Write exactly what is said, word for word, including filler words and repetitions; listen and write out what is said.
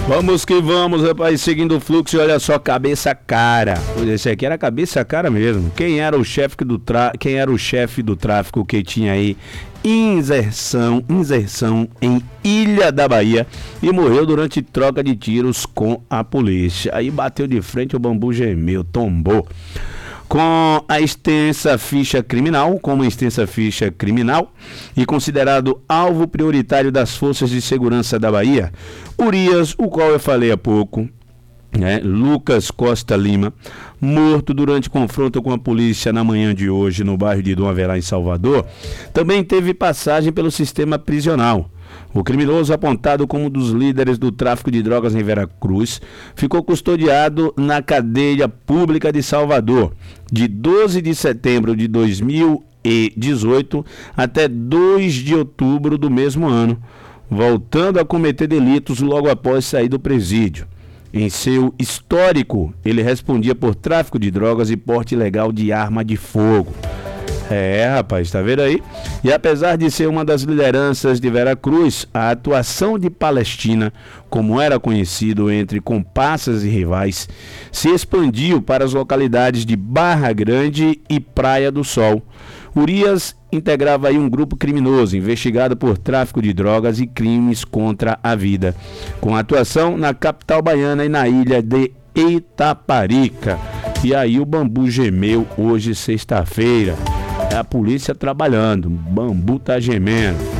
Vamos que vamos, rapaz, seguindo o fluxo, olha só, cabeça cara. Esse aqui era cabeça cara mesmo. Quem era o chefe do tra... Quem era o chefe do tráfico que tinha aí inserção, inserção em Ilha da Bahia e morreu durante troca de tiros com a polícia. Aí bateu de frente, o bambu gemeu, tombou. Com a extensa ficha criminal, como extensa ficha criminal e considerado alvo prioritário das forças de segurança da Bahia, Urias, o qual eu falei há pouco, né, Lucas Costa Lima, morto durante confronto com a polícia na manhã de hoje no bairro de Dom Averá, em Salvador, também teve passagem pelo sistema prisional. O criminoso, apontado como um dos líderes do tráfico de drogas em Veracruz, ficou custodiado na cadeia pública de Salvador de doze de setembro de dois mil e dezoito até dois de outubro do mesmo ano, voltando a cometer delitos logo após sair do presídio. Em seu histórico, ele respondia por tráfico de drogas e porte ilegal de arma de fogo. É, rapaz, tá vendo aí? E apesar de ser uma das lideranças de Veracruz, a atuação de Palestina, como era conhecido entre comparsas e rivais, se expandiu para as localidades de Barra Grande e Praia do Sol. Urias integrava aí um grupo criminoso investigado por tráfico de drogas e crimes contra a vida, com atuação na capital baiana e na ilha de Itaparica. E aí o bambu gemeu hoje, sexta-feira. É a polícia trabalhando, o bambu tá gemendo.